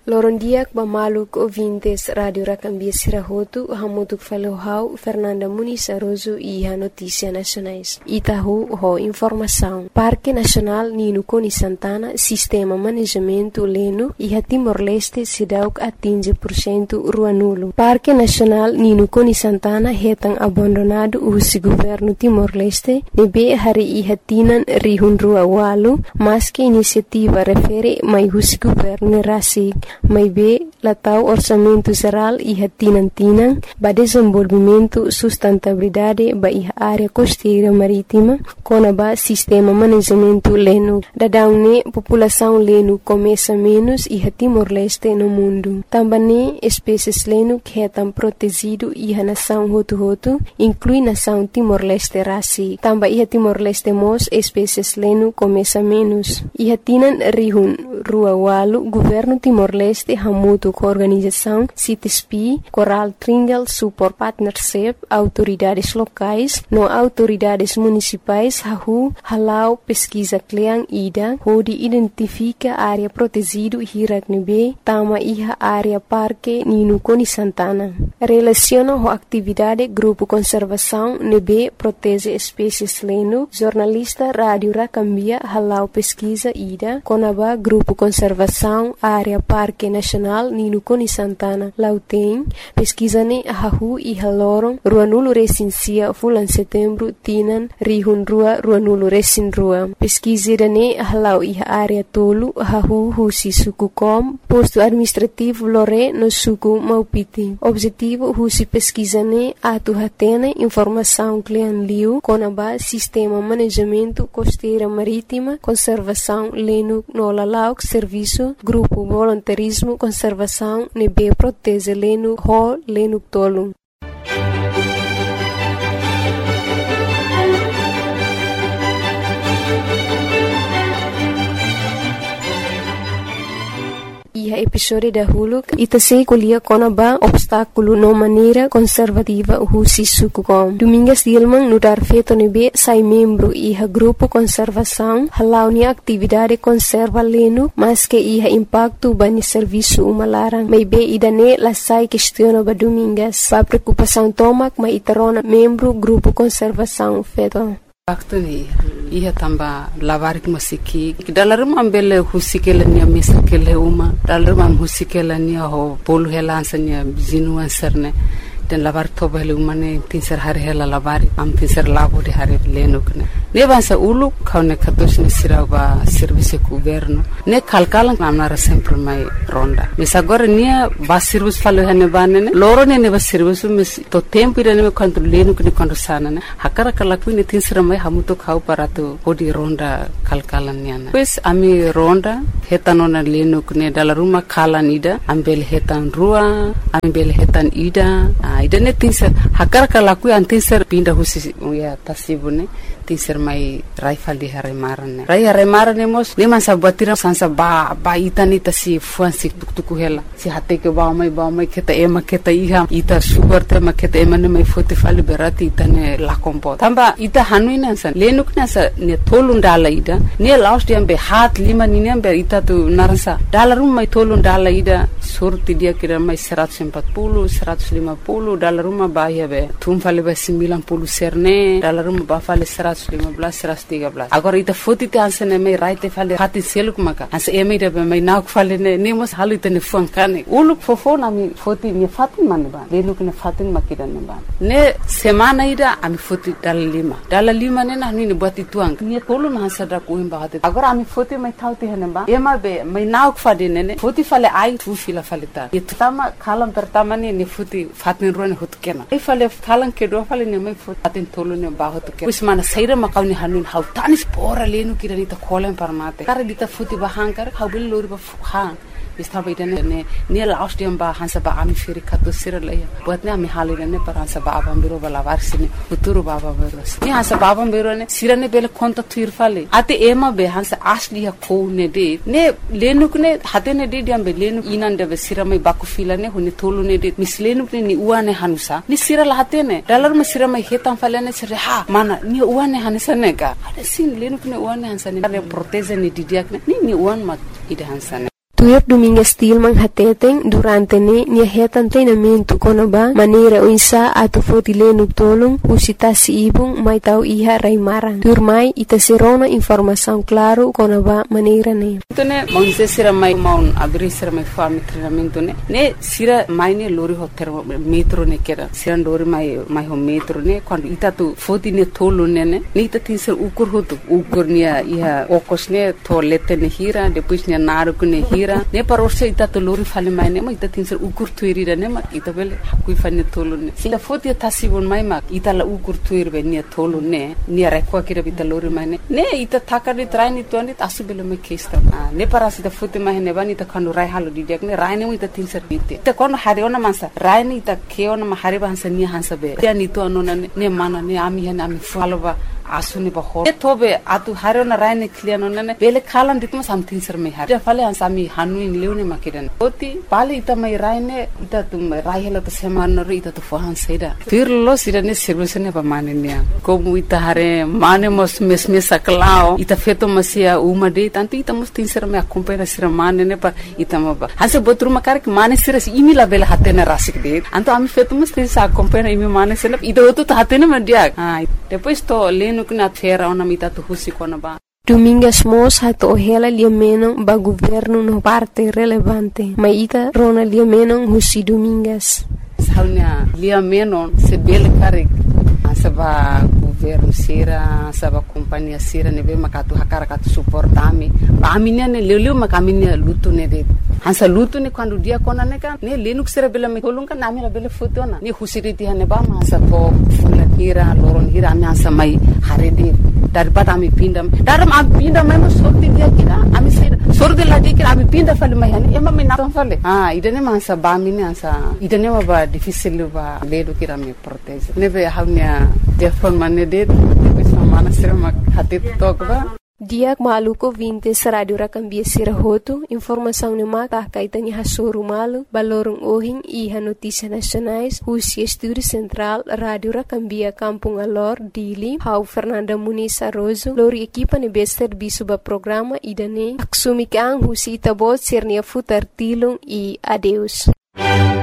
Lorondiak Bamaluk ouvintes Rádio Racambia Sirahotu, Hamutuk Falohau, Fernanda Muniz Aroso e a Notícia Nacionais. Itahu, ho informação. Parque Nacional Nino Coni Santana, Sistema Manejamento Leno e a Timor-Leste Sidauk atinge % rua nulo. Parque Nacional Nino Coni Santana retang abandonado o governo Timor-Leste, nebe hari e hatinan rihun rua walu, mas que iniciativa refere mai o governo Rasig. Mai be latau orçamento geral e hatinan-tinan ba desenvolvimento sustentabilidade ba iha área costeira marítima kona ba sistema manejamento leno. Dadaune população leno começa menos e Timor-Leste no mundo. Também espécies leno que etam protegido e a nação Hotu inclui nação Timor-Leste Rasi. Também iha Timor-Leste mos espécies leno começa menos. Iha tinan rihun rua walu governo Timor-Leste hamutu com organização CITESPI, Coral Triangle Support Partnership, autoridades locais, no autoridades municipais, halau pesquisa kleang ida, hodi identifica área protegido hiraknebe, tama iha área parque Nino Coni Santana. Relaciona com atividade grupo conservação nebe protege espécies leno, jornalista Rádio Racambia halau pesquisa ida, conaba grupo conservação área Parque Nacional Nino Coni Santana. Lauteng, pesquisane ahahu e haloron, rua nulo recensia fulan setembro, tinan, rihun rua nulo recin rua. Pesquisirane ahalau e área tolu, ahahu husi suku kom, posto administrativo lore no suku maupiti. Objetivo husi pesquisane atu hatene informação klian liu, konaba sistema manejamento costeira marítima, conservação leno no lalauk serviço, grupo voluntarismo conservação nebe protege leno ho leno tolu. Iha episode dahulu ita sei kuliah konaba obstáculo no maneira conservativa husi suku kom. Domingas Dilman nudar feto nebe sai membro iha grupo conservação halau ni atividade conserva leno mas que iha impacto bani serviço umalarang. Mai be idane la sai questiona ba domingas. Ba preocupação tomak mai itarona membro grupo conservação feto. Waktu ni ia tamba lavarik musiki dalam ambele husikela nia misakele uma dalam husikela nia ho polu helansanya zinuan serne dan lavar toba hele umane tinser hari hela lavari am tinser lavo de hari lenukne ne bansa ulu kaune katos ne siraba service governo ne kalkalan amnara sempre mai ronda mesa agora nia ba service falo hene banene loro ne ba service mes to tempo ire ne quanto lenukne quando sana ne hakara kala kuine tinser mai hamuto khau parato odi ronda kalkalan niana pues ami ronda hetanona lenukne dala ruma kalan ida ambel hetan rua ambel hetan ida idane tinser hakara kala ku antinser pinda husi ya tasibune tinser mai raifal di hari marane mos lima sabatira sansa ba itani tasi fuansi tuktuku hela si hate ke ba mai keta iha ita sugar te maketa emane mai fote fali berati itane la kompo tamba ita hanuina san lenukna sa ne tolun dala ida ne last dia be hat lima ni ne be ita tu narasa dala rum mai tolun dala ida surti dia kira mai 140 150 dala rumah bahaya be tum fale be 90 serne dala rumah ba fale 115 113 agora ita foto te ansene mai right fale hati seluk maka as eme de be mai nauk fale ne mos halu te ne fuankane uluk fofo na mi foto ni fatin man ba lenuk ne fatin makidan ne ba ne semana ida ami foto dala lima ne na ni buat tuang ni tolu na sada ko imba hati agora ami foto mai thauti hene ba ema be mai nauk fade ne foto fale ai tu fila fale ta itama kalam pertama ni foto fatin rone hot kena e fale kalan ke do fale ne mai foto fatin tolu ne ba hot kena usmana saira makawni hanun hau tanis pora lenu kirani ta kolen parmate kare dita foto ba hankar hau bil lori ba hang Istaba idane ne last dia ba hansa ba ami firi kato siralaya buat ne ami halirane par hansa ba abam biro bala varsine uturu baba beros ne hansa ba abam biro ne sirane bele konta tuir fale ate ema be hansa asli ha ko ne de ne lenuk ne hate ne de diam be lenu inan de be siramai baku filane hone tolu ne de mislenuk ne ni uane hanusa ni siral hate ne dalar ma siramai hetam fale ne sire ha mana ni uane hanisa ne ga ade sin lenuk ne uane hansa ne proteze ne didiak ne ni uan mat ide hansa ne Tuir Domingas Tilman hateteng durante nia hetan treinamento konaba maneira o insa ato fotileno tolong usita si ibung mai tau iha raimaran. Turmai ita serona informação claro konaba maneira ne. Tone mangse sira mai maun abri sira mai fami treinamento ne sira mai ne lori hotel metro ne kera sira lori mai ho metro ne quando ita tu foti ne tolo ne ita tinser ukur hotu ukur nia iha okos ne toilette ne hira depois ne naruku ne hira ne parorse ita to lori fale mai ne ma ita tinser ukur tuiri ne ma ita bele hakui fane tolo ne sila foti tasibon mai ma ita la ukur tuiri be nia tolo ne nia rekwa kira ita lori mai ne ita takari traini to ne asubele me kesta ne parasita foti mai ne bani ita kanu rai halu diak ne rai ne ita tinser bite ita kono hari ona mansa rai ne ita keona ma hari bansa nia hansa be ya ni to anona ne mana ne ami hana ami faloba asuni ba ho tobe atu harona raine kliano nane bele khalan ditma something sir me har fale ansami hanuin leune makiran oti pale ita mai raine ita tum raihela to seman ro ita to fahan seida firlo sirane sirvesene ba manenia ko ita hare mane mos mesme saklao ita feto masia uma de tanto ita mos tin sir me acompanha sir manene pa ita ma ba hanse botru makar ke mane sir imi la bele hatena rasik de anto ami feto mos tin sa acompanha imi mane sir ita oto hatena madia depois to nukna fera ona mita tu husi kona ba Domingas Mos hato ohela liamenon ba governo no parte relevante maita rona liamenon husi Domingas saunya liamenon se bele karik saba governo sira saba companhia sira nebe makatu hakara katu suportami ba aminia ne leleu makaminia lutu ne de hansa lutu ne quando dia kona ne kan ne lenuk sira bela me kolunga namira bela fotona ne husiriti hane ba ma sa to fulan hira loron hira ami hansa mai harede daripada ami pindam daram ami pindam mai sorti dia kira ami sira sorti lagi kira ami pinda fale mai hani ema me na fale idane ma hansa ba mini hansa idane ma ba difficile ba ledo kira me protege nebe hamnya defon mane de mana sira mak hatit tokba Diak maluko vintes Radio Rakambia Sirahotu, informação no mata kaitani hasoru malu, balorong ohing iha notícia nacionais, Husi Estúdio Central, Radio Rakambia Kampung Alor, Dili, Hau Fernanda Muniz Arrozo, lori equipa ne bester bisuba programa idane, aksumikang Husi Itabot Sernia Futar Tilung e adeus.